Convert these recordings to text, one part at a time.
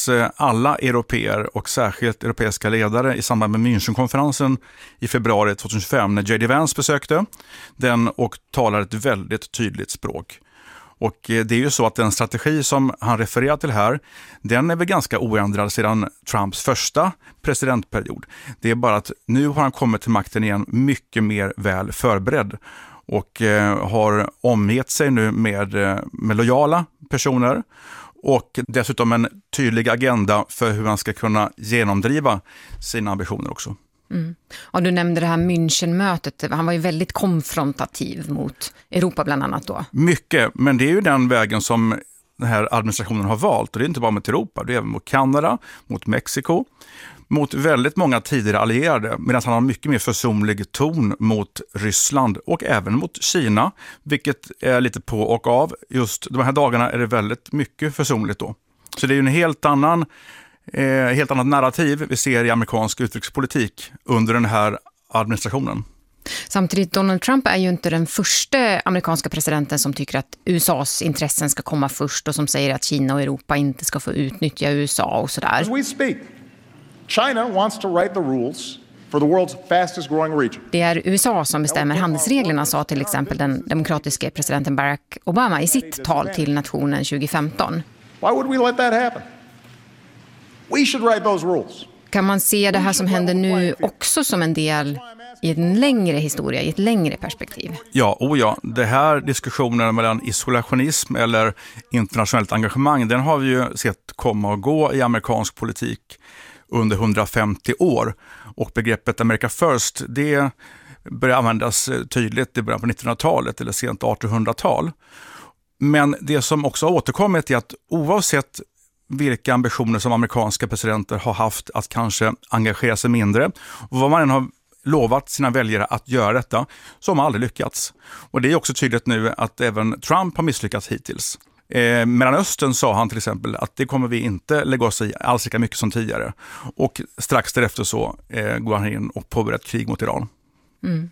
träffades alla europeer och särskilt europeiska ledare i samband med Münchenkonferensen i februari 2025 när J.D. Vance besökte den och talade ett väldigt tydligt språk. Och det är ju så att den strategi som han refererar till här, den är väl ganska oändrad sedan Trumps första presidentperiod. Det är bara att nu har han kommit till makten igen mycket mer väl förberedd och har omgett sig nu med lojala personer och dessutom en tydlig agenda för hur han ska kunna genomdriva sina ambitioner också. Mm. Ja, du nämnde det här Münchenmötet. Han var ju väldigt konfrontativ mot Europa bland annat då. Mycket, men det är ju den vägen som den här administrationen har valt. Och det är inte bara mot Europa, det är även mot Kanada, mot Mexiko, mot väldigt många tidigare allierade. Medan han har mycket mer försonlig ton mot Ryssland och även mot Kina. Vilket är lite på och av. Just de här dagarna är det väldigt mycket försonligt då. Så det är ju en helt annat narrativ vi ser i amerikansk utrikespolitik under den här administrationen. Samtidigt, Donald Trump är ju inte den första amerikanska presidenten som tycker att USAs intressen ska komma först och som säger att Kina och Europa inte ska få utnyttja USA och sådär. As we speak, China wants to write the rules for the world's fastest growing region. Det är USA som bestämmer handelsreglerna, sa till exempel den demokratiska presidenten Barack Obama i sitt tal till nationen 2015. Why would we let that happen? We should write those rules. Kan man se det här som händer nu också som en del i en längre historia, i ett längre perspektiv? Ja. Det här diskussionen mellan isolationism eller internationellt engagemang, den har vi ju sett komma och gå i amerikansk politik under 150 år. Och begreppet America First, det börjar användas tydligt i början på 1900-talet eller sent 1800-tal. Men det som också har återkommit är att oavsett vilka ambitioner som amerikanska presidenter har haft att kanske engagera sig mindre och vad man än har lovat sina väljare att göra detta, så har man aldrig lyckats. Och det är också tydligt nu att även Trump har misslyckats hittills. Mellanöstern sa han till exempel att det kommer vi inte lägga oss i alls lika mycket som tidigare. Och strax därefter så går han in och påbörjar ett krig mot Iran. Mm.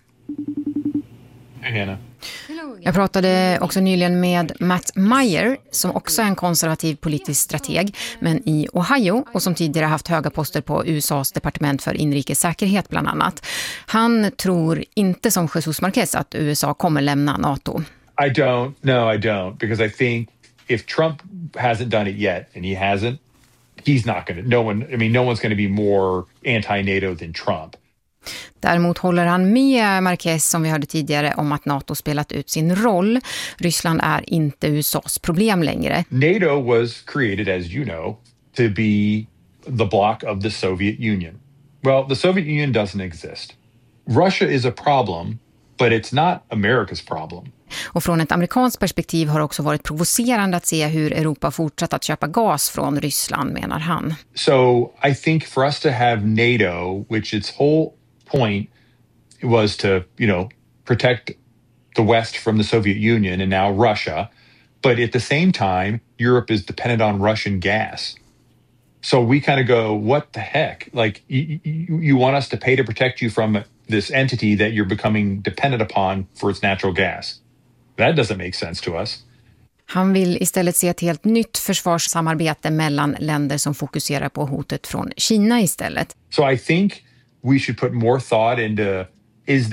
Hej. Jag pratade också nyligen med Matt Meyer som också är en konservativ politisk strateg men i Ohio och som tidigare haft höga poster på USAs departement för inrikes säkerhet bland annat. Han tror inte som Jesus Marquez att USA kommer lämna NATO. I don't, because I think if Trump hasn't done it yet, and he hasn't, he's not going to. No one's going to be more anti-NATO than Trump. Däremot håller han med Marquez, som vi hörde tidigare, om att NATO spelat ut sin roll. Ryssland är inte USAs problem längre. NATO was created, as you know, to be the bloc of the Soviet Union. Well, the Soviet Union doesn't exist. Russia is a problem, but it's not America's problem. Och från ett amerikanskt perspektiv har det också varit provocerande att se hur Europa fortsatt att köpa gas från Ryssland, menar han. So I think for us to have NATO, which its whole point was to, protect the West from the Soviet Union and now Russia, but at the same time, Europe is dependent on Russian gas. So we kind of go, what the heck? Like, you want us to pay to protect you from this entity that you're becoming dependent upon for its natural gas. That doesn't make sense to us. Han vill istället se ett helt nytt försvarssamarbete mellan länder som fokuserar på hotet från Kina istället. So I think we should put more thought into, is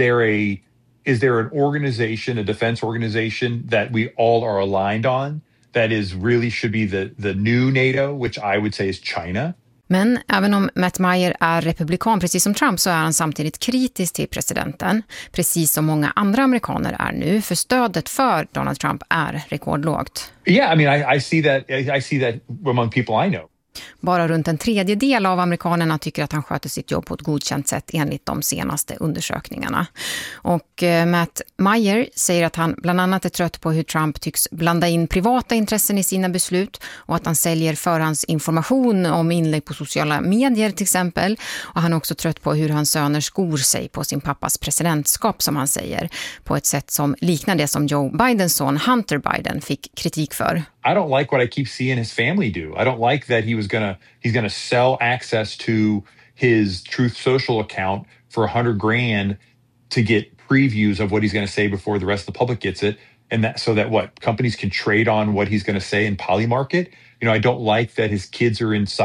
there an organization, a defense organization that we all are aligned on that is really should be the new NATO, which I would say is China. Men även om Matt Meyer är republikan precis som Trump, så är han samtidigt kritisk till presidenten. Precis som många andra amerikaner är nu, för stödet för Donald Trump är rekordlågt. Yeah, I see that among people I know. Bara runt en tredjedel av amerikanerna tycker att han sköter sitt jobb på ett godkänt sätt enligt de senaste undersökningarna. Och Matt Meyer säger att han bland annat är trött på hur Trump tycks blanda in privata intressen i sina beslut och att han säljer förhandsinformation om inlägg på sociala medier till exempel. Och han är också trött på hur hans söner skor sig på sin pappas presidentskap, som han säger, på ett sätt som liknar det som Joe Bidens son Hunter Biden fick kritik för. I don't like what I keep seeing his family do. I don't like that he's gonna sell access to his Truth Social account for $100,000 to get previews of what he's gonna say before the rest of the public gets it, and that so that companies can trade on what he's gonna say in Polymarket. I don't like that his kids are inside